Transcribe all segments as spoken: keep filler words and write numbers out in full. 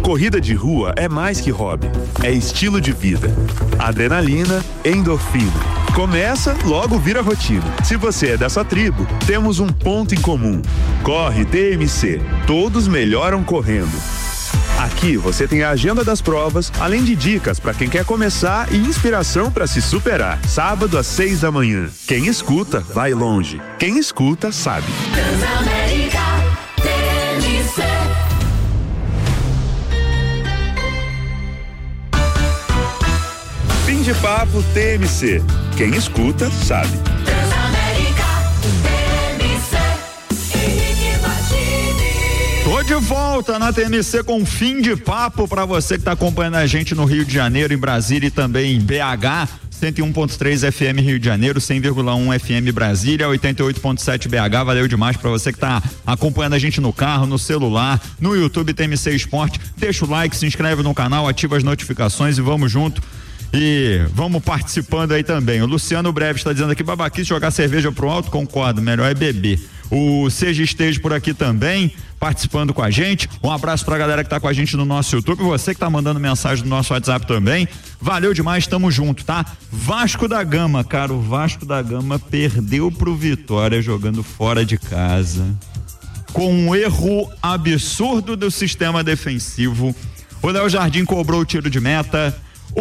Corrida de rua é mais que hobby, é estilo de vida. Adrenalina, endorfina. Começa, logo vira rotina. Se você é dessa tribo, temos um ponto em comum. Corre T M C. Todos melhoram correndo. Aqui você tem a agenda das provas, além de dicas para quem quer começar e inspiração para se superar. Sábado às seis da manhã. Quem escuta, vai longe. Quem escuta, sabe. Transamérica, T M C. Fim de papo T M C. Quem escuta, sabe. Transamérica, T M C. Henrique Martini. Tô de volta na T M C com Fim de Papo para você que tá acompanhando a gente no Rio de Janeiro, em Brasília e também em B H. cento e um ponto três F M Rio de Janeiro, cem vírgula um F M Brasília, oitenta e oito ponto sete B H. Valeu demais para você que tá acompanhando a gente no carro, no celular, no YouTube T M C Esporte. Deixa o like, se inscreve no canal, ativa as notificações e vamos junto. E vamos participando aí também. O Luciano Breve está dizendo aqui: babaquice, jogar cerveja pro alto, concordo, melhor é beber. O Seja Esteja por aqui também, participando com a gente. Um abraço pra galera que tá com a gente no nosso YouTube, você que tá mandando mensagem no nosso WhatsApp também. Valeu demais, tamo junto, tá? Vasco da Gama, cara, o Vasco da Gama perdeu pro Vitória jogando fora de casa, com um erro absurdo do sistema defensivo. O Léo Jardim cobrou o tiro de meta.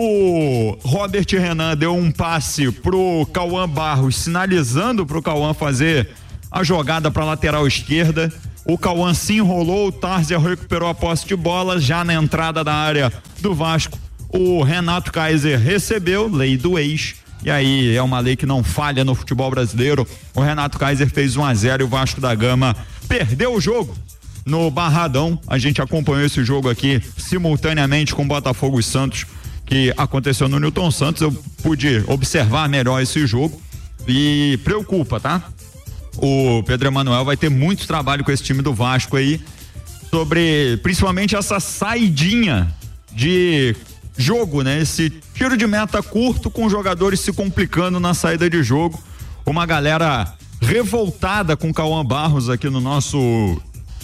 O Robert Renan deu um passe pro Cauã Barros, sinalizando pro Cauã fazer a jogada para lateral esquerda. O Cauã se enrolou, o Tarzia recuperou a posse de bola já na entrada da área do Vasco. O Renato Kaiser recebeu, lei do ex, e aí é uma lei que não falha no futebol brasileiro. O Renato Kaiser fez um a zero e o Vasco da Gama perdeu o jogo no Barradão. A gente acompanhou esse jogo aqui simultaneamente com Botafogo e Santos, que aconteceu no Newton Santos. Eu pude observar melhor esse jogo e preocupa, tá? O Pedro Emanuel vai ter muito trabalho com esse time do Vasco aí, sobre principalmente essa saidinha de jogo, né? Esse tiro de meta curto com jogadores se complicando na saída de jogo. Uma galera revoltada com o Cauã Barros aqui no nosso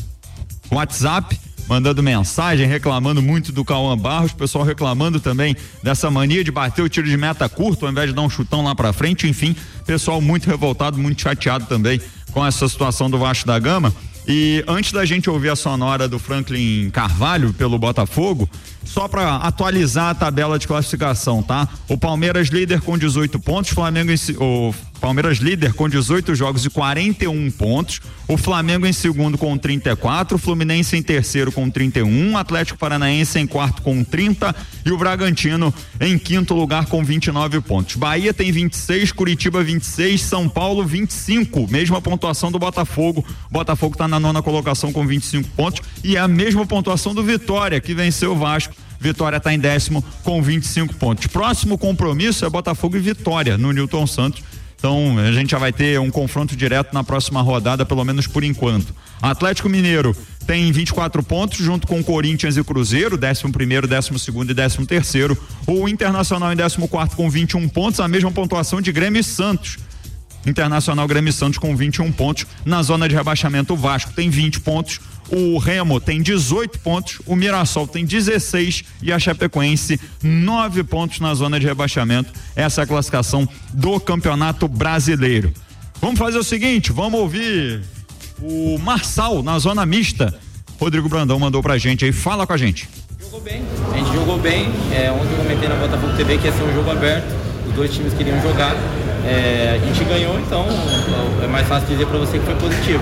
WhatsApp, mandando mensagem, reclamando muito do Cauã Barros, o pessoal reclamando também dessa mania de bater o tiro de meta curto ao invés de dar um chutão lá pra frente. Enfim, pessoal muito revoltado, muito chateado também com essa situação do Vasco da Gama. E antes da gente ouvir a sonora do Franklin Carvalho pelo Botafogo, só para atualizar a tabela de classificação, tá? O Palmeiras líder com dezoito pontos, Flamengo em, o Palmeiras líder com dezoito jogos e quarenta e um pontos, o Flamengo em segundo com trinta e quatro, o Fluminense em terceiro com trinta e um, Atlético Paranaense em quarto com trinta e o Bragantino em quinto lugar com vinte e nove pontos. Bahia tem vinte e seis, Curitiba vinte e seis, São Paulo vinte e cinco, mesma pontuação do Botafogo. Botafogo tá na nona colocação com vinte e cinco pontos e é a mesma pontuação do Vitória, que venceu o Vasco. Vitória está em décimo com vinte e cinco pontos. Próximo compromisso é Botafogo e Vitória no Newton Santos. Então a gente já vai ter um confronto direto na próxima rodada, pelo menos por enquanto. Atlético Mineiro tem vinte e quatro pontos, junto com Corinthians e Cruzeiro, décimo primeiro, décimo segundo e décimo terceiro. O Internacional em décimo quarto com vinte e um pontos, a mesma pontuação de Grêmio e Santos. Internacional, Grêmio e Santos com vinte e um pontos. Na zona de rebaixamento, o Vasco tem vinte pontos, o Remo tem dezoito pontos, o Mirassol tem dezesseis e a Chapecoense nove pontos na zona de rebaixamento. Essa é a classificação do Campeonato Brasileiro. Vamos fazer o seguinte, vamos ouvir o Marçal na zona mista. Rodrigo Brandão mandou pra gente aí, fala com a gente. Jogou bem, a gente jogou bem. É, ontem eu comentei na Botafogo T V que ia ser um jogo aberto, os dois times queriam jogar. É, a gente ganhou, então é mais fácil dizer para você que foi positivo.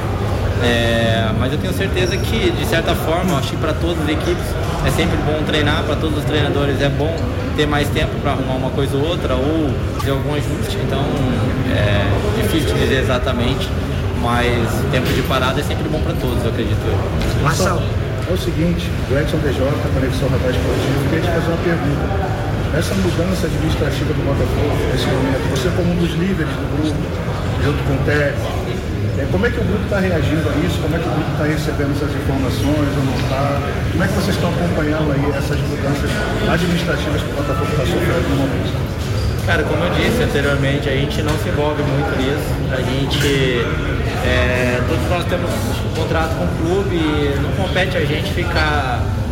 É, mas eu tenho certeza que, de certa forma, acho que para todas as equipes é sempre bom treinar, para todos os treinadores é bom ter mais tempo para arrumar uma coisa ou outra, ou fazer algum ajuste. Então é difícil de dizer exatamente, mas tempo de parada é sempre bom para todos, eu acredito. Marcelo, é o seguinte, o Edson D J, Conexão Radar Esportivo, eu queria te fazer uma pergunta. Essa mudança administrativa do Botafogo, nesse momento, você como um dos líderes do grupo, junto com o técnico, é, como é que o grupo está reagindo a isso? Como é que o grupo está recebendo essas informações ou não está? Como é que vocês estão acompanhando aí essas mudanças administrativas que o Botafogo está sofrendo no momento? Cara, como eu disse anteriormente, a gente não se envolve muito nisso. A gente, é, todos nós temos um contrato com o clube e não compete a gente ficar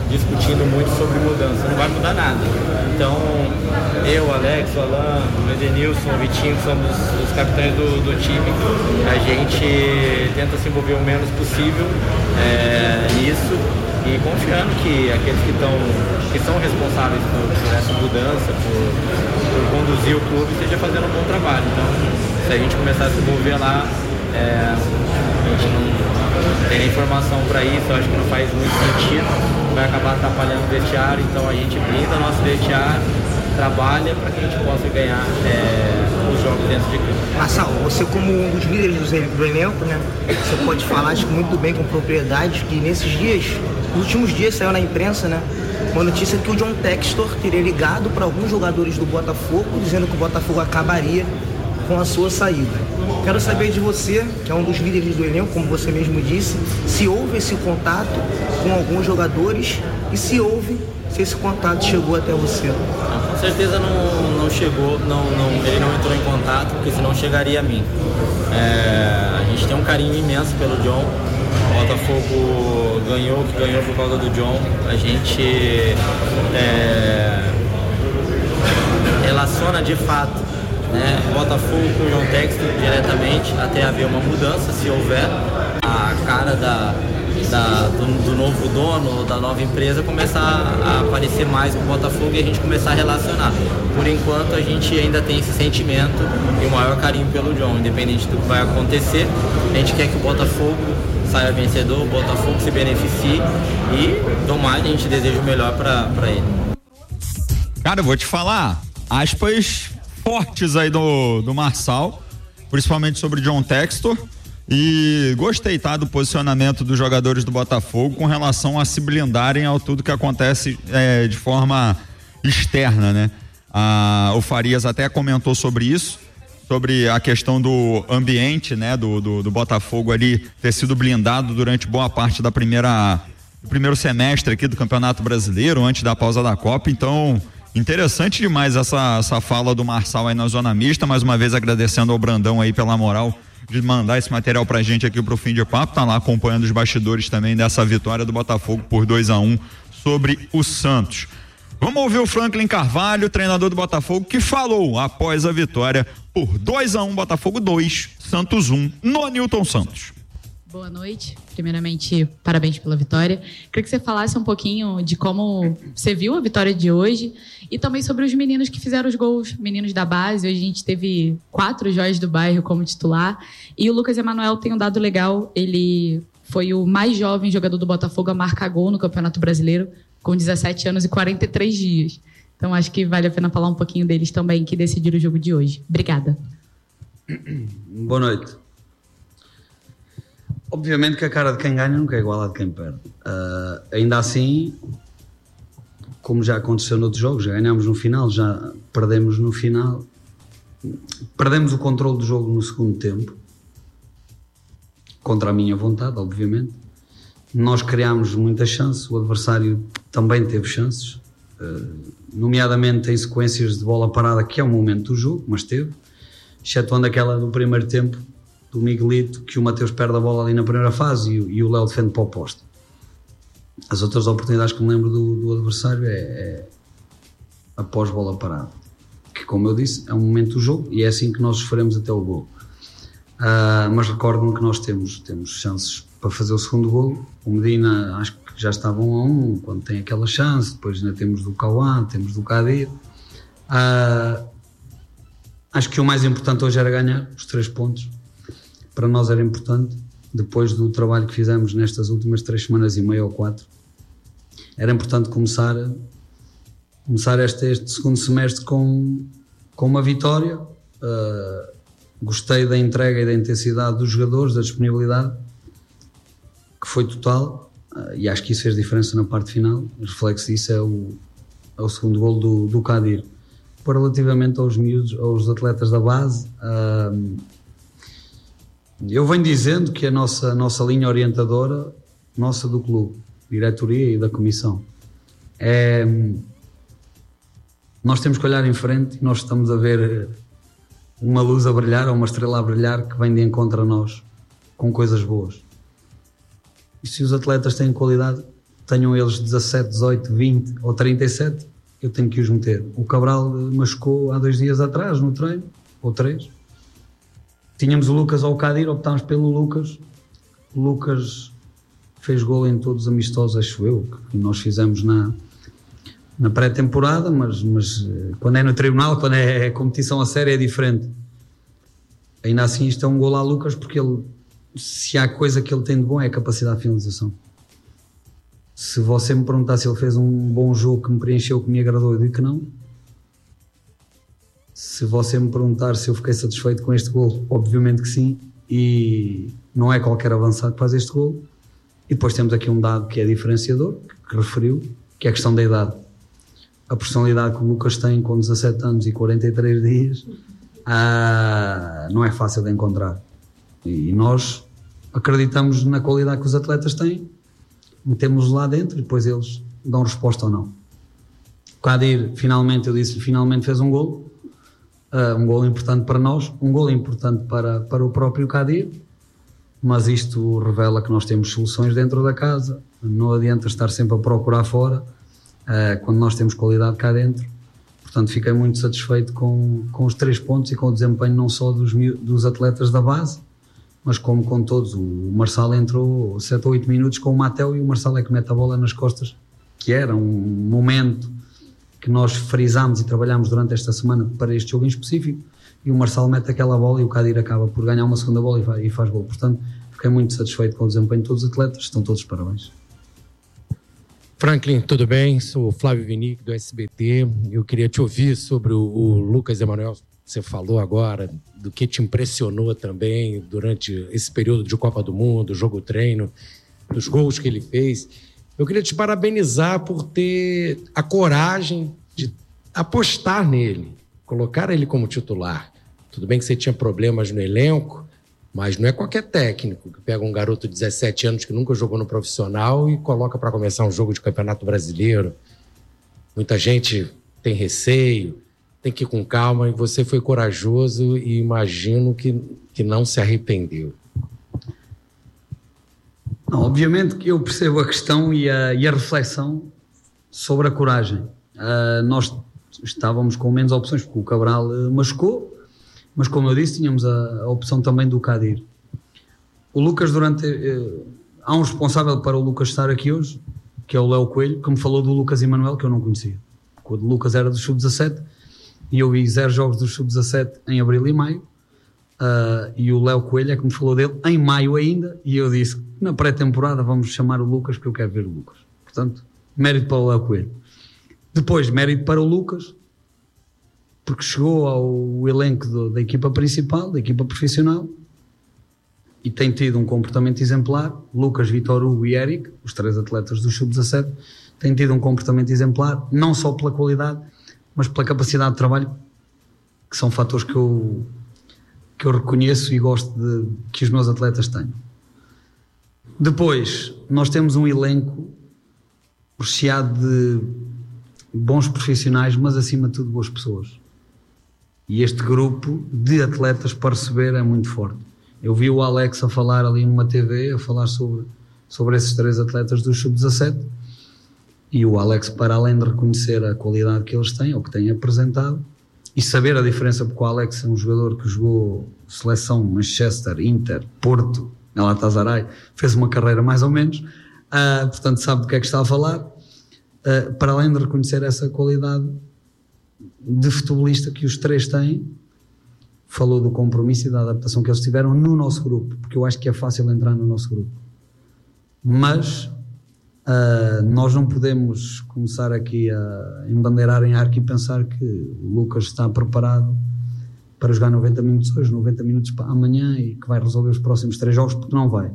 discutindo muito sobre mudança, não vai mudar nada. Então, eu, Alex, o Alan, o Edenilson, o Vitinho, que somos os capitães do, do time, a gente tenta se envolver o menos possível é, nisso e confiando que aqueles que, tão, que são responsáveis por, por essa mudança, por, por conduzir o clube, esteja fazendo um bom trabalho. Então, se a gente começar a se envolver lá, é, a gente não tem informação para isso, eu acho que não faz muito sentido, vai acabar atrapalhando o vestiário, então a gente blinda nosso vestiário, trabalha para que a gente possa ganhar é, os jogos dentro de campo. Marçal, você como um dos líderes do elenco, né, você pode falar acho, muito bem com propriedade que nesses dias, nos últimos dias saiu na imprensa, né, uma notícia que o John Textor teria ligado para alguns jogadores do Botafogo, dizendo que o Botafogo acabaria com a sua saída. Quero saber de você, que é um dos líderes do elenco, como você mesmo disse, se houve esse contato com alguns jogadores e se houve, se esse contato chegou até você. Não, com certeza não, não chegou, não, não, ele não entrou em contato, porque senão chegaria a mim. É, a gente tem um carinho imenso pelo John. O Botafogo ganhou, que ganhou por causa do John. A gente é, relaciona de fato, né, Botafogo com o John Textor diretamente até haver uma mudança, se houver, a cara da, da, do, do novo dono, da nova empresa começar a aparecer mais com o Botafogo e a gente começar a relacionar. Por enquanto a gente ainda tem esse sentimento e o maior carinho pelo John, independente do que vai acontecer. A gente quer que o Botafogo saia vencedor, o Botafogo se beneficie e do mais a gente deseja o melhor para ele. Cara, eu vou te falar, aspas fortes aí do, do Marçal, principalmente sobre John Textor, e gostei, tá, do posicionamento dos jogadores do Botafogo com relação a se blindarem ao tudo que acontece é, de forma externa, né? Ah, o Farias até comentou sobre isso, sobre a questão do ambiente, né, do, do, do Botafogo ali ter sido blindado durante boa parte da primeira, do primeiro semestre aqui do Campeonato Brasileiro, antes da pausa da Copa. Então, interessante demais essa, essa fala do Marçal aí na Zona Mista, mais uma vez agradecendo ao Brandão aí pela moral de mandar esse material pra gente aqui pro Fim de Papo, tá lá acompanhando os bastidores também dessa vitória do Botafogo por dois a um sobre o Santos. Vamos ouvir o Franklin Carvalho, treinador do Botafogo, que falou após a vitória por dois a um, Botafogo dois, Santos um, no Newton Santos. Boa noite. Primeiramente, parabéns pela vitória. Queria que você falasse um pouquinho de como você viu a vitória de hoje e também sobre os meninos que fizeram os gols, meninos da base. Hoje a gente teve quatro joias do bairro como titular e o Lucas Emanuel tem um dado legal. Ele foi o mais jovem jogador do Botafogo a marcar gol no Campeonato Brasileiro com dezessete anos e quarenta e três dias. Então acho que vale a pena falar um pouquinho deles também que decidiram o jogo de hoje. Obrigada. Boa noite. Obviamente que a cara de quem ganha nunca é igual à de quem perde. Uh, ainda assim, como já aconteceu noutros jogos, já ganhámos no final, já perdemos no final. Perdemos o controle do jogo no segundo tempo, contra a minha vontade, obviamente. Nós criámos muitas chances, o adversário também teve chances, uh, nomeadamente em sequências de bola parada, que é o momento do jogo, mas teve, excetuando aquela do primeiro tempo, do Miguelito, que o Mateus perde a bola ali na primeira fase e, e o Léo defende para o poste. As outras oportunidades que me lembro do, do adversário é, é após bola parada, que, como eu disse, é um momento do jogo e é assim que nós sofremos até o gol. Uh, mas recordo-me que nós temos, temos chances para fazer o segundo gol. O Medina acho que já estava um a um quando tem aquela chance, depois ainda temos do Cauã, temos do Kadir. Uh, acho que o mais importante hoje era ganhar os três pontos. Para nós era importante, depois do trabalho que fizemos nestas últimas três semanas e meia ou quatro, era importante começar, começar este, este segundo semestre com, com uma vitória. Uh, gostei da entrega e da intensidade dos jogadores, da disponibilidade, que foi total, uh, e acho que isso fez diferença na parte final. O reflexo disso é o, é o segundo gol do, do Kadir. Por relativamente aos miúdos, aos atletas da base, uh, eu venho dizendo que a nossa, nossa linha orientadora, nossa do clube, diretoria e da comissão, é, nós temos que olhar em frente e nós estamos a ver uma luz a brilhar ou uma estrela a brilhar que vem de encontro a nós com coisas boas. E se os atletas têm qualidade, tenham eles dezassete, dezoito, vinte ou trinta e sete, eu tenho que os meter. O Cabral machucou há dois dias atrás no treino, ou três. Tínhamos o Lucas ou o Kadir, optámos pelo Lucas. O Lucas fez gol em todos os amistosos, acho eu, que nós fizemos na, na pré-temporada, mas, mas quando é no tribunal, quando é competição a sério, é diferente. Ainda assim, isto é um gol a Lucas, porque ele, se há coisa que ele tem de bom é a capacidade de finalização. Se você me perguntar se ele fez um bom jogo que me preencheu, que me agradou, eu digo que não. Se você me perguntar se eu fiquei satisfeito com este gol, obviamente que sim, e não é qualquer avançado que faz este gol. E depois temos aqui um dado que é diferenciador, que referiu, que é a questão da idade. A personalidade que o Lucas tem com dezassete anos e quarenta e três dias, ah, não é fácil de encontrar. E nós acreditamos na qualidade que os atletas têm, metemos lá dentro e depois eles dão resposta ou não. O Kadir, finalmente, eu disse, finalmente fez um golo, uh, um golo importante para nós, um golo importante para, para o próprio Kadir, mas isto revela que nós temos soluções dentro da casa, não adianta estar sempre a procurar fora, uh, quando nós temos qualidade cá dentro. Portanto, fiquei muito satisfeito com, com os três pontos e com o desempenho não só dos, dos atletas da base, mas como com todos. O Marçal entrou sete ou oito minutos com o Mateu e o Marçal é que mete a bola nas costas, que era um momento que nós frisámos e trabalhámos durante esta semana para este jogo em específico, e o Marçal mete aquela bola e o Kadir acaba por ganhar uma segunda bola e faz, e faz gol. Portanto, fiquei muito satisfeito com o desempenho de todos os atletas, estão todos de parabéns. Franklin, tudo bem? Sou o Flávio Vinic, do S B T. Eu queria te ouvir sobre o, o Lucas Emanuel. Você falou agora do que te impressionou também durante esse período de Copa do Mundo, jogo-treino, dos gols que ele fez. Eu queria te parabenizar por ter a coragem de apostar nele, colocar ele como titular. Tudo bem que você tinha problemas no elenco, mas não é qualquer técnico que pega um garoto de dezessete anos que nunca jogou no profissional e coloca para começar um jogo de Campeonato Brasileiro. Muita gente tem receio, tem que ir com calma, e você foi corajoso e imagino que, que não se arrependeu. Não, obviamente que eu percebo a questão e a, e a reflexão sobre a coragem. Uh, nós estávamos com menos opções, porque o Cabral uh, machucou, mas como eu disse, tínhamos a, a opção também do Kadir. O Lucas, durante... Uh, há um responsável para o Lucas estar aqui hoje, que é o Léo Coelho, que me falou do Lucas Emanuel, que eu não conhecia. O Lucas era do sub dezassete, e eu vi zero jogos do sub dezassete em abril e maio, uh, e o Léo Coelho é que me falou dele em maio ainda, e eu disse, na pré-temporada vamos chamar o Lucas, porque eu quero ver o Lucas. Portanto, mérito para o Léo Coelho. Depois, mérito para o Lucas, porque chegou ao elenco do, da equipa principal, da equipa profissional, e tem tido um comportamento exemplar. Lucas, Vitor Hugo e Eric, os três atletas do sub dezassete, têm tido um comportamento exemplar, não só pela qualidade, mas pela capacidade de trabalho, que são fatores que eu, que eu reconheço e gosto de que os meus atletas tenham. Depois, nós temos um elenco recheado de bons profissionais, mas acima de tudo boas pessoas. E este grupo de atletas para receber é muito forte. Eu vi o Alex a falar ali numa T V, a falar sobre, sobre esses três atletas do sub dezassete, e o Alex, para além de reconhecer a qualidade que eles têm, ou que têm apresentado, e saber a diferença, porque o Alex é um jogador que jogou seleção Manchester, Inter, Porto, Galatasaray, fez uma carreira mais ou menos, uh, portanto sabe do que é que está a falar, uh, para além de reconhecer essa qualidade de futebolista que os três têm, falou do compromisso e da adaptação que eles tiveram no nosso grupo, porque eu acho que é fácil entrar no nosso grupo. Mas uh, nós não podemos começar aqui a embandeirar em arco e pensar que o Lucas está preparado para jogar noventa minutos hoje, noventa minutos para amanhã, e que vai resolver os próximos três jogos, porque não vai.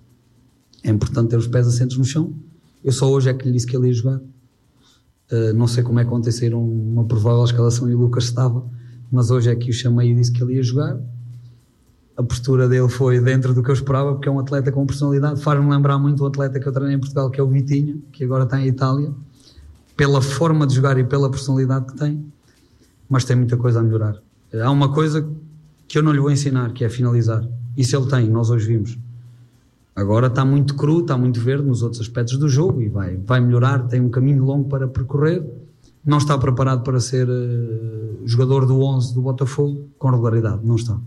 É importante ter os pés assentos no chão. Eu só hoje é que lhe disse que ele ia jogar. Uh, não sei como é que ontem saíram uma provável escalação e o Lucas estava, mas hoje é que o chamei e disse que ele ia jogar. A postura dele foi dentro do que eu esperava, porque é um atleta com personalidade. Faz-me lembrar muito o atleta que eu treinei em Portugal, que é o Vitinho, que agora está em Itália, pela forma de jogar e pela personalidade que tem, mas tem muita coisa a melhorar. Há uma coisa que eu não lhe vou ensinar, que é finalizar. Isso ele tem, nós hoje vimos. Agora está muito cru, está muito verde nos outros aspectos do jogo e vai, vai melhorar, tem um caminho longo para percorrer. Não está preparado para ser uh, jogador do onze do Botafogo com regularidade, não está.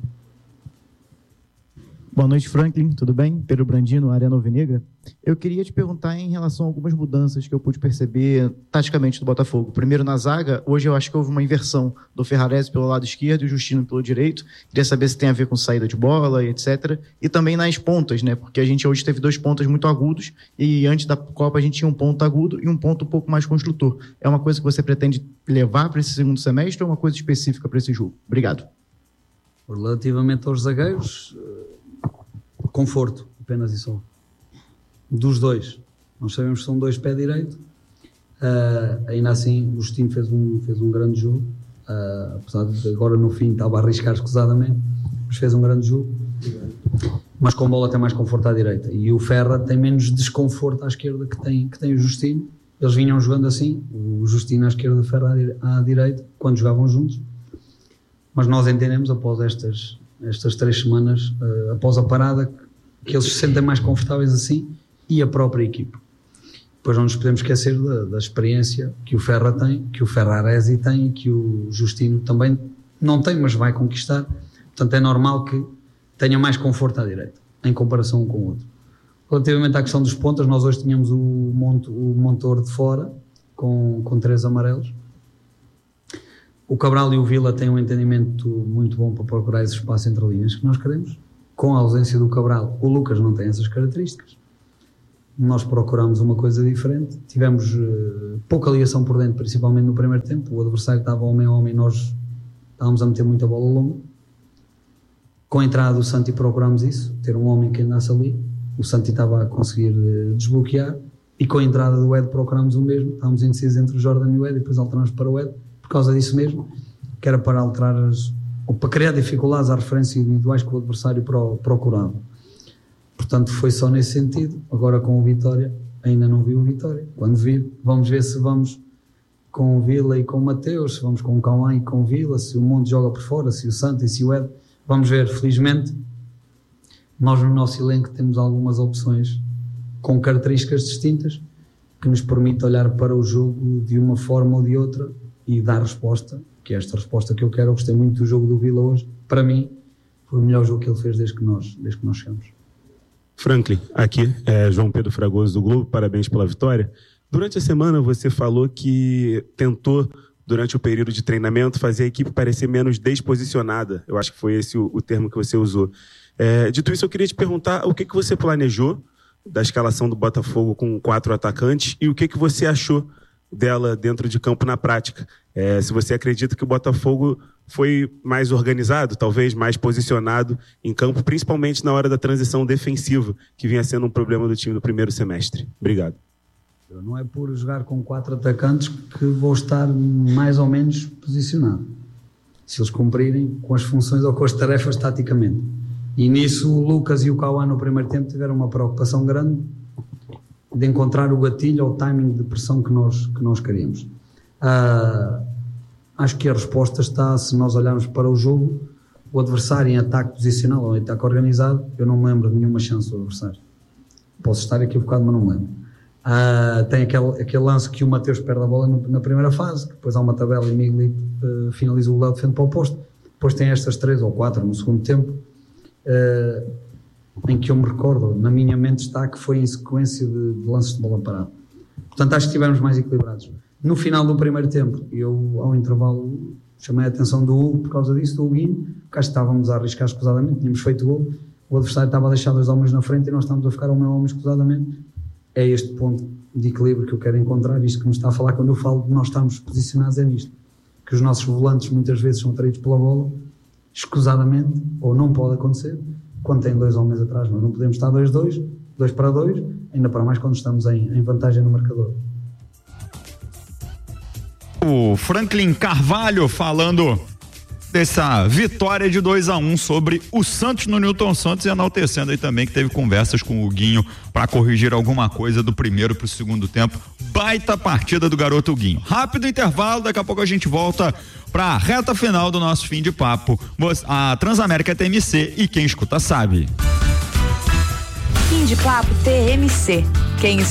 Boa noite, Franklin, tudo bem? Pedro Brandino, Arena Alvinegra. Eu queria te perguntar em relação a algumas mudanças que eu pude perceber taticamente do Botafogo. Primeiro, na zaga, hoje eu acho que houve uma inversão do Ferrarese pelo lado esquerdo e o Justino pelo direito. Queria saber se tem a ver com saída de bola e etcétera. E também nas pontas, né? Porque a gente hoje teve dois pontas muito agudos e antes da Copa a gente tinha um ponto agudo e um ponto um pouco mais construtor. É uma coisa que você pretende levar para esse segundo semestre ou é uma coisa específica para esse jogo? Obrigado. Relativamente aos zagueiros, conforto, apenas e só. Dos dois. Nós sabemos que são dois pé direito. Uh, ainda assim, o Justino fez um, fez um grande jogo. Uh, apesar de agora no fim estava a arriscar escusadamente, mas fez um grande jogo. Mas com bola tem mais conforto à direita. E o Ferra tem menos desconforto à esquerda que tem, que tem o Justino. Eles vinham jogando assim, o Justino à esquerda, o Ferra à direita, quando jogavam juntos. Mas nós entendemos, após estas, estas três semanas, uh, após a parada, que eles se sentem mais confortáveis assim e a própria equipe. Depois não nos podemos esquecer da, da experiência que o Ferra tem, que o Ferraresi tem e que o Justino também não tem, mas vai conquistar. Portanto, é normal que tenha mais conforto à direita, em comparação um com o outro. Relativamente à questão dos pontas, nós hoje tínhamos o, monto, o Montor de fora, com, com três amarelos. O Cabral e o Vila têm um entendimento muito bom para procurar esse espaço entre linhas que nós queremos. Com a ausência do Cabral, o Lucas não tem essas características. Nós procuramos uma coisa diferente. Tivemos uh, pouca ligação por dentro, principalmente no primeiro tempo. O adversário estava homem a homem e nós estávamos a meter muita bola longa. Com a entrada do Santi procuramos isso, ter um homem que andasse ali. O Santi estava a conseguir uh, desbloquear. E com a entrada do Ed procuramos o mesmo. Estávamos indecisos entre o Jordan e o Ed e depois alteramos para o Ed. Por causa disso mesmo, que era para alterar as, ou para criar dificuldades às referências individuais que o adversário pro, procurava. Portanto, foi só nesse sentido. Agora com o Vitória, ainda não vi o Vitória. Quando vir, vamos ver se vamos com o Vila e com o Mateus, se vamos com o Cauã e com o Vila, se o Monte joga por fora, se o Santos e se o Ed. Vamos ver, felizmente, nós no nosso elenco temos algumas opções com características distintas que nos permitem olhar para o jogo de uma forma ou de outra e dar resposta, que é esta resposta que eu quero. Eu gostei muito do jogo do Vila hoje. Para mim, foi o melhor jogo que ele fez desde que nós, desde que nós chegamos. Franklin, aqui é João Pedro Fragoso do Globo, parabéns pela vitória. Durante a semana você falou que tentou, durante o período de treinamento, fazer a equipe parecer menos desposicionada. Eu acho que foi esse o, o termo que você usou. É, dito isso, eu queria te perguntar o que, que você planejou da escalação do Botafogo com quatro atacantes e o que, que você achou dela dentro de campo na prática. É, se você acredita que o Botafogo foi mais organizado, talvez mais posicionado em campo, principalmente na hora da transição defensiva, que vinha sendo um problema do time no primeiro semestre. Obrigado. Não é por jogar com quatro atacantes que vou estar mais ou menos posicionado. Se eles cumprirem com as funções ou com as tarefas taticamente. E nisso o Lucas e o Cauã no primeiro tempo tiveram uma preocupação grande de encontrar o gatilho ou o timing de pressão que nós, que nós queríamos. Uh, acho que a resposta está, se nós olharmos para o jogo, o adversário em ataque posicional ou em ataque organizado, eu não me lembro de nenhuma chance do adversário. Posso estar equivocado, mas não me lembro. Uh, tem aquele, aquele lance que o Mateus perde a bola no, na primeira fase, que depois há uma tabela e Miguel uh, finaliza o Léo defende para o posto. Depois tem estas três ou quatro no segundo tempo, uh, em que eu me recordo, na minha mente está que foi em sequência de, de lances de bola parada. Portanto, acho que estivemos mais equilibrados. No final do primeiro tempo, eu ao intervalo chamei a atenção do Hugo por causa disso, do Huguinho, porque acho que estávamos a arriscar escusadamente, tínhamos feito gol, o adversário estava a deixar dois homens na frente e nós estávamos a ficar um meu homem escusadamente. É este ponto de equilíbrio que eu quero encontrar, isto que me está a falar quando eu falo de nós estarmos posicionados é nisto, que os nossos volantes muitas vezes são atraídos pela bola, escusadamente, ou não pode acontecer, quando tem dois homens atrás. Nós não podemos estar dois dois, dois para dois, ainda para mais quando estamos em, em vantagem no marcador. O Franklin Carvalho falando dessa vitória de dois a um sobre o Santos no Newton Santos e enaltecendo aí também que teve conversas com o Guinho para corrigir alguma coisa do primeiro para o segundo tempo. Baita partida do garoto Guinho. Rápido intervalo, daqui a pouco a gente volta para a reta final do nosso fim de papo. A Transamérica T M C e quem escuta sabe. Fim de Papo T M C. Quem